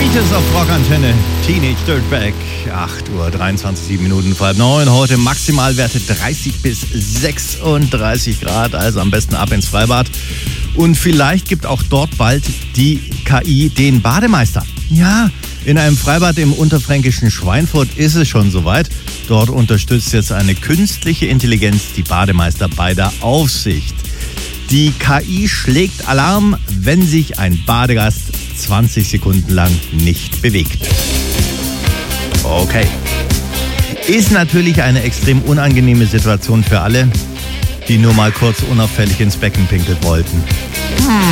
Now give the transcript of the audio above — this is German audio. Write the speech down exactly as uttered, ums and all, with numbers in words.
Beatles auf Rockantenne, Teenage Dirtbag, acht Uhr dreiundzwanzig, sieben Minuten vor halb neun. Heute Maximalwerte dreißig bis sechsunddreißig Grad, also am besten ab ins Freibad. Und vielleicht gibt auch dort bald die K I den Bademeister. Ja, in einem Freibad im unterfränkischen Schweinfurt ist es schon soweit. Dort unterstützt jetzt eine künstliche Intelligenz die Bademeister bei der Aufsicht. Die K I schlägt Alarm, wenn sich ein Badegast zwanzig Sekunden lang nicht bewegt. Okay. Ist natürlich eine extrem unangenehme Situation für alle, die nur mal kurz unauffällig ins Becken pinkeln wollten. Hm.